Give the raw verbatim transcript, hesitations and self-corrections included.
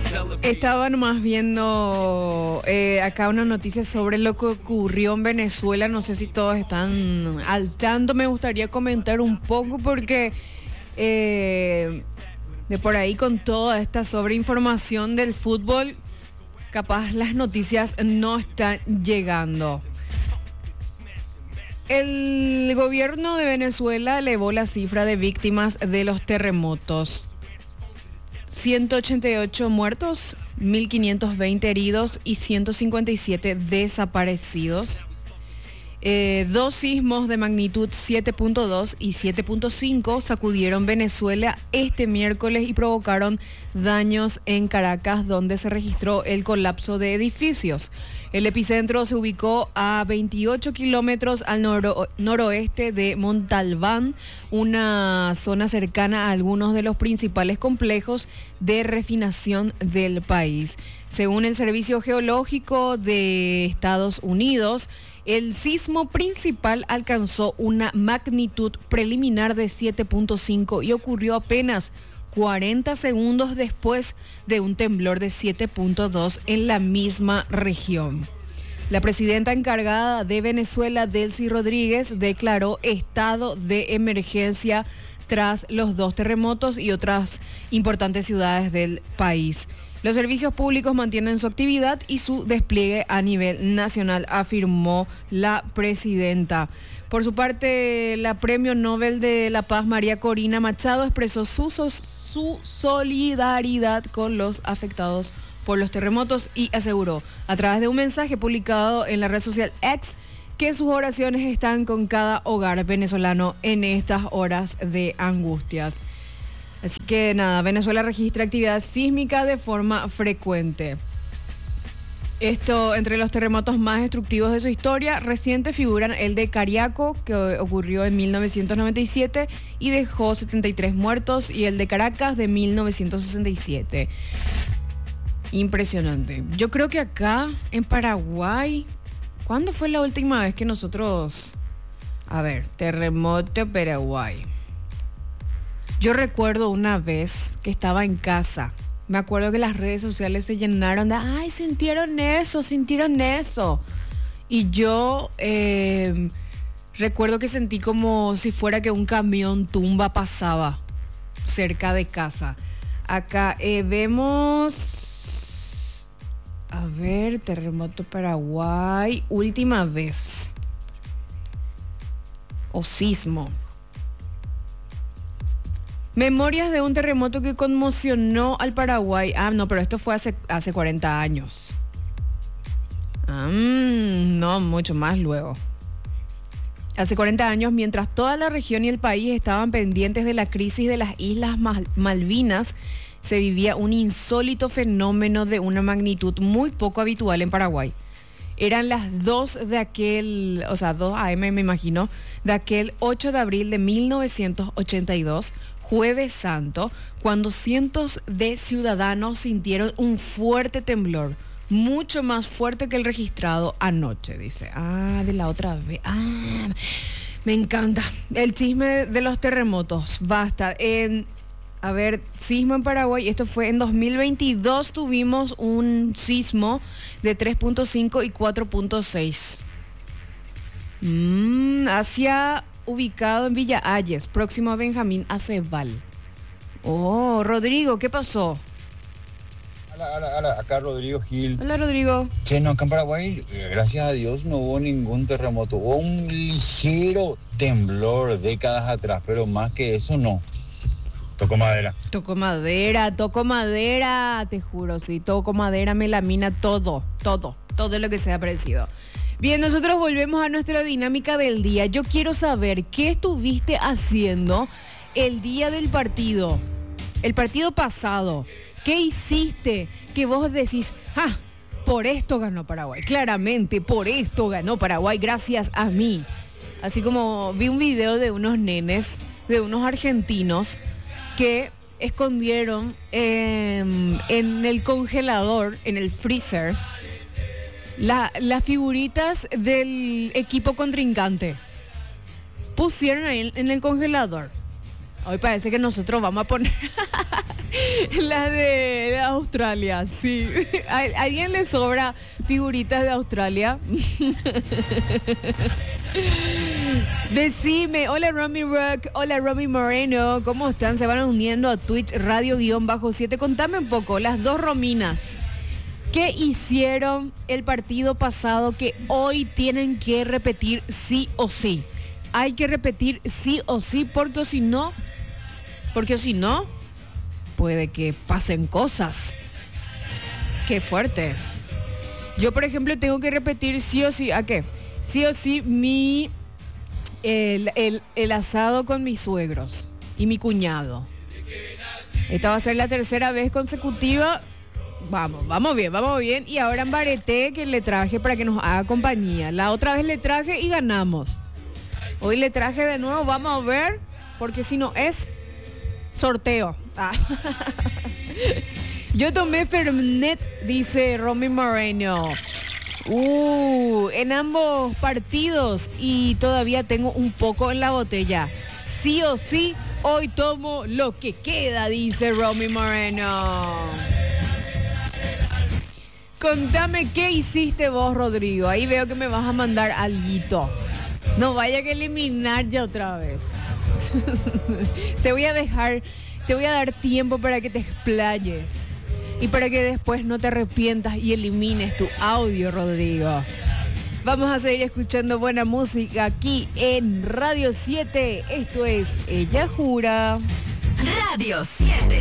Estaba nomás viendo eh, acá una noticia sobre lo que ocurrió en Venezuela. No sé si todos están al tanto. Me gustaría comentar un poco porque eh, de por ahí con toda esta sobreinformación del fútbol, capaz las noticias no están llegando. El gobierno de Venezuela elevó la cifra de víctimas de los terremotos. ciento ochenta y ocho muertos, mil quinientos veinte heridos y ciento cincuenta y siete desaparecidos. Eh, dos sismos de magnitud siete punto dos y siete punto cinco sacudieron Venezuela este miércoles y provocaron daños en Caracas, donde se registró el colapso de edificios. El epicentro se ubicó a veintiocho kilómetros al noro- noroeste de Montalbán, una zona cercana a algunos de los principales complejos de refinación del país. Según el Servicio Geológico de Estados Unidos, el sismo principal alcanzó una magnitud preliminar de siete punto cinco y ocurrió apenas cuarenta segundos después de un temblor de siete punto dos en la misma región. La presidenta encargada de Venezuela, Delcy Rodríguez, declaró estado de emergencia tras los dos terremotos y otras importantes ciudades del país. Los servicios públicos mantienen su actividad y su despliegue a nivel nacional, afirmó la presidenta. Por su parte, la Premio Nobel de la Paz, María Corina Machado, expresó su, su solidaridad con los afectados por los terremotos y aseguró, a través de un mensaje publicado en la red social X, que sus oraciones están con cada hogar venezolano en estas horas de angustias. Así que nada, Venezuela registra actividad sísmica de forma frecuente. Esto, entre los terremotos más destructivos de su historia reciente figuran el de Cariaco, que ocurrió en mil novecientos noventa y siete y dejó setenta y tres muertos, y el de Caracas de mil novecientos sesenta y siete. Impresionante. Yo creo que acá, en Paraguay, ¿cuándo fue la última vez que nosotros... A ver, terremoto Paraguay. Yo recuerdo una vez que estaba en casa. Me acuerdo que las redes sociales se llenaron de, ay, sintieron eso, sintieron eso. Y yo eh, recuerdo que sentí como si fuera que un camión tumba pasaba cerca de casa. Acá eh, vemos, a ver, terremoto Paraguay, última vez. O sismo. Memorias de un terremoto que conmocionó al Paraguay. Ah, no, pero esto fue hace, hace cuarenta años. Ah, no, mucho más luego. Hace cuarenta años, mientras toda la región y el país estaban pendientes de la crisis de las Islas Mal- Malvinas, se vivía un insólito fenómeno de una magnitud muy poco habitual en Paraguay. Eran las dos de aquel, o sea, dos a eme me imagino, de aquel ocho de abril de mil novecientos ochenta y dos, Jueves Santo, cuando cientos de ciudadanos sintieron un fuerte temblor, mucho más fuerte que el registrado anoche, dice. Ah, de la otra vez. Ah, me encanta. El chisme de los terremotos. Basta. En, a ver, sismo en Paraguay. Esto fue en dos mil veintidós. Tuvimos un sismo de tres punto cinco y cuatro punto seis. Mm, hacia... ubicado en Villa Ayes, próximo a Benjamín Aceval. Oh, Rodrigo, ¿qué pasó? Hola, hola, hola, acá Rodrigo Gil. Hola, Rodrigo. Che, no, acá en Paraguay, gracias a Dios, no hubo ningún terremoto. Hubo un ligero temblor décadas atrás, pero más que eso no. Tocó madera. Tocó madera, tocó madera, te juro, sí, tocó madera, melamina, todo, todo, todo lo que sea parecido. Bien, nosotros volvemos a nuestra dinámica del día. Yo quiero saber qué estuviste haciendo el día del partido, el partido pasado. ¿Qué hiciste que vos decís, ah, por esto ganó Paraguay? Claramente, por esto ganó Paraguay, gracias a mí. Así como vi un video de unos nenes, de unos argentinos, que escondieron eh, en el congelador, en el freezer, La, las figuritas del equipo contrincante. Pusieron ahí en, en el congelador. Hoy parece que nosotros vamos a poner Las de, de Australia, sí. ¿A alguien le sobra figuritas de Australia? Decime, hola Romy Rock, hola Romy Moreno, ¿cómo están? Se van uniendo a Twitch Radio guión bajo siete. Contame un poco, las dos Rominas, ¿qué hicieron el partido pasado que hoy tienen que repetir sí o sí? Hay que repetir sí o sí, porque si no, porque si no, puede que pasen cosas. Qué fuerte. Yo, por ejemplo, tengo que repetir sí o sí, ¿a qué? Sí o sí mi el, el, el asado con mis suegros y mi cuñado. Esta va a ser la tercera vez consecutiva. Vamos, vamos bien, vamos bien. Y ahora en Bareté, que le traje para que nos haga compañía. La otra vez le traje y ganamos. Hoy le traje de nuevo, vamos a ver, porque si no es sorteo. Ah. Yo tomé Fernet, dice Romy Moreno. Uh, en ambos partidos y todavía tengo un poco en la botella. Sí o sí, hoy tomo lo que queda, dice Romy Moreno. Contame qué hiciste vos, Rodrigo. Ahí veo que me vas a mandar alguito. No vaya que eliminar ya otra vez. Te voy a dejar, te voy a dar tiempo para que te explayes. Y para que después no te arrepientas y elimines tu audio, Rodrigo. Vamos a seguir escuchando buena música aquí en Radio siete. Esto es Ella Jura. Radio siete.